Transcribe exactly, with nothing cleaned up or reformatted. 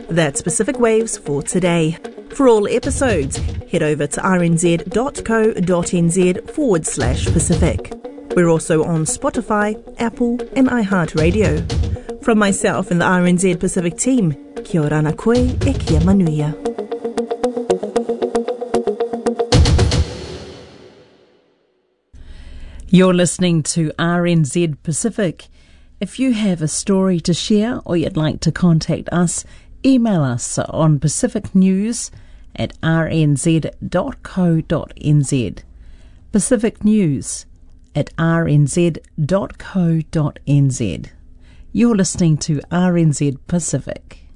That's Pacific Waves for today. For all episodes, head over to rnz.co.nz forward slash Pacific. We're also on Spotify, Apple and iHeartRadio. From myself and the R N Z Pacific team, kia ora ana koe e kia manuia. You're listening to R N Z Pacific. If you have a story to share or you'd like to contact us, email us on pacificnews at r n z dot co dot n z. Pacific News at r n z dot co dot n z. You're listening to R N Z Pacific.